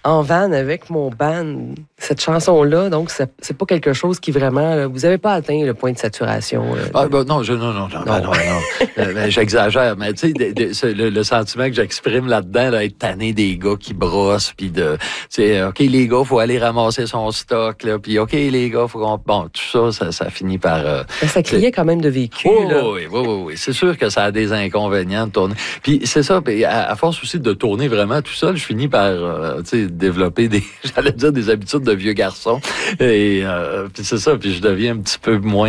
en van avec mon band. Cette chanson-là, donc, c'est pas quelque chose qui vraiment... Là, vous n'avez pas atteint le point de saturation. Non, j'exagère, mais tu sais, le sentiment que j'exprime là-dedans, là, être tanné des gars qui brossent, puis de... Tu sais, OK, les gars, faut aller ramasser son stock, là, puis OK, les gars, faut qu'on... Bon, tout ça finit par... ça criait quand même de vécu, là. Oui. C'est sûr que ça a des inconvénients de tourner. Puis c'est ça, puis à force aussi de tourner vraiment tout seul, je finis par, développer des habitudes de vieux garçon. Et puis c'est ça, puis je deviens un petit peu moins,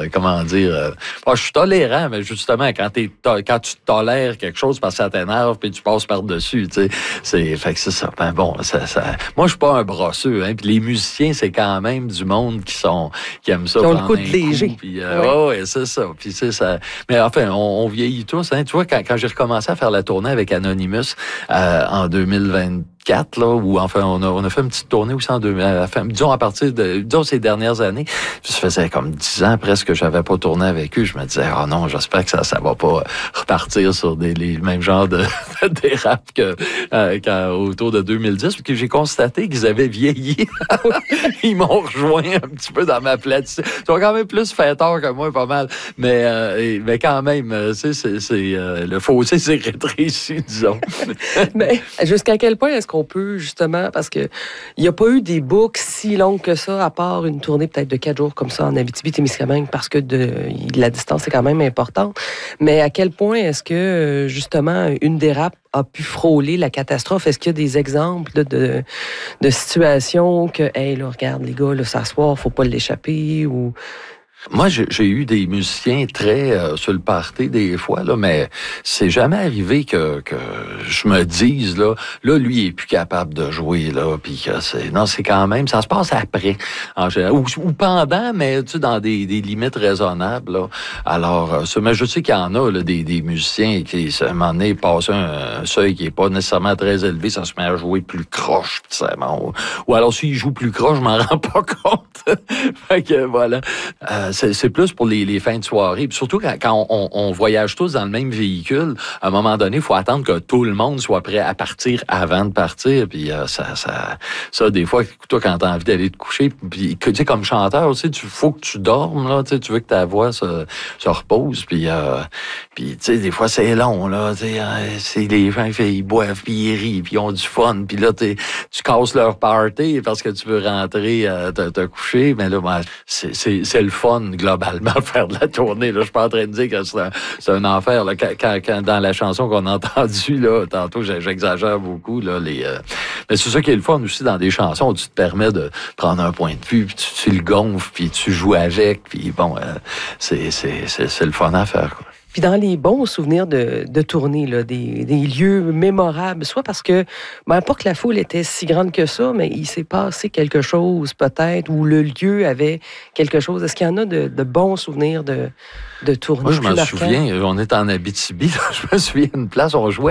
je suis tolérant, mais justement, quand tu tolères quelque chose parce que ça t'énerve, puis tu passes par-dessus, tu sais, fait que c'est ça. Ben bon, ça. Moi, je suis pas un brosseux, hein, puis les musiciens, c'est quand même du monde qui aiment ça. Qui ont le coup de léger. Puis, c'est ça. Puis c'est ça. Mais enfin, on vieillit tous, hein. Tu vois, quand j'ai recommencé à faire la tournée avec Anonymous en 2024, là, où enfin on a fait une petite tournée aussi disons à partir de ces dernières années. Ça faisait comme 10 ans presque que j'avais pas tourné avec eux. Je me disais non, j'espère que ça va pas repartir sur les mêmes genres de dérapes autour de 2010, parce que j'ai constaté qu'ils avaient vieilli. Ils m'ont rejoint un petit peu dans ma platitude. Ils sont quand même plus fêteurs que moi, pas mal. Mais quand même, le fossé s'est rétréci, disons. Mais jusqu'à quel point est-ce qu'on peut, justement, parce que il n'y a pas eu des boucles si longues que ça, à part une tournée peut-être de 4 jours comme ça en Abitibi-Témiscamingue, parce que la distance est quand même importante. Mais à quel point est-ce que, justement, une dérape a pu frôler la catastrophe? Est-ce qu'il y a des exemples là, de situations que, hey, là, regarde, les gars, là, s'asseoir, faut pas l'échapper, ou... Moi, j'ai eu des musiciens très sur le party des fois, là, mais c'est jamais arrivé que je me dise, là, lui, il est plus capable de jouer, là, puis que c'est quand même, ça se passe après, en général, ou pendant, mais tu sais, dans des limites raisonnables, là. Alors, mais je sais qu'il y en a, là, des musiciens qui, à un moment donné, passent un seuil qui est pas nécessairement très élevé, ça se met à jouer plus croche, tu sais, ou alors, s'il joue plus croche, je m'en rends pas compte. Fait que, voilà. C'est plus pour les fins de soirée. Puis surtout, quand on voyage tous dans le même véhicule, à un moment donné, il faut attendre que tout le monde soit prêt à partir avant de partir. Puis ça des fois, toi, quand t'as envie d'aller te coucher, puis tu sais, comme chanteur aussi, faut que tu dormes, là, tu veux que ta voix se repose. Puis tu sais, des fois, c'est long, là, tu sais, c'est les gens, ils boivent, puis ils rient, puis ils ont du fun. Puis là, tu casses leur party parce que tu veux rentrer te coucher. Mais là, c'est le fun, globalement, faire de la tournée. Là, je suis pas en train de dire que c'est un enfer. Là. Quand dans la chanson qu'on a entendue, là, tantôt, j'exagère beaucoup. Là, mais c'est ça qui est le fun aussi dans des chansons où tu te permets de prendre un point de vue, puis tu le gonfles, puis tu joues avec, puis bon, c'est le fun à faire, quoi. Puis dans les bons souvenirs de tournée, là, des lieux mémorables, soit parce que, pas que la foule était si grande que ça, mais il s'est passé quelque chose peut-être, ou le lieu avait quelque chose. Est-ce qu'il y en a de bons souvenirs de tournée? Moi, je m'en souviens, on est en Abitibi, je me souviens d'une place, on jouait